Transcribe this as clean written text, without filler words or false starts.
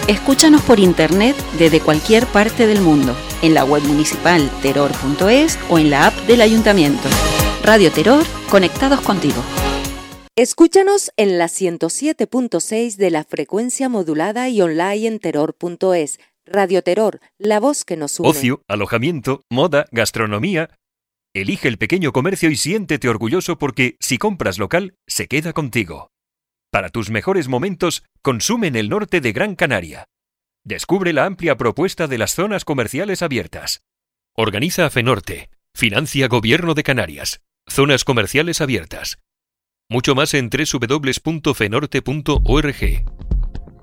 Escúchanos por internet desde cualquier parte del mundo, en la web municipal teror.es o en la app del Ayuntamiento. Radio Teror, conectados contigo. Escúchanos en la 107.6 de la frecuencia modulada y online en teror.es. Radio Teror, la voz que nos une. Ocio, alojamiento, moda, gastronomía. Elige el pequeño comercio y siéntete orgulloso porque, si compras local, se queda contigo. Para tus mejores momentos, consume en el norte de Gran Canaria. Descubre la amplia propuesta de las zonas comerciales abiertas. Organiza FENORTE. Financia Gobierno de Canarias. Zonas comerciales abiertas. Mucho más en www.fenorte.org.